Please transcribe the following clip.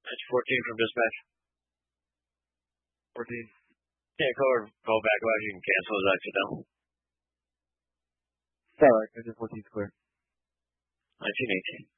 That's 14 from dispatch. 14. Yeah, call back live. You can cancel his exit now. Sorry, I did 14 square. 1918.